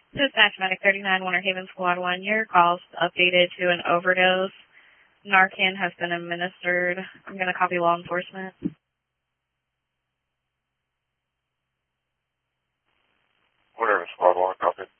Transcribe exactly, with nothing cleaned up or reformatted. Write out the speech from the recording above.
This is Matchmatic thirty-nine, Winter Haven Squad one. Your call's updated to an overdose. Narcan has been administered. I'm going to copy law enforcement. Winter Haven Squad one, copy.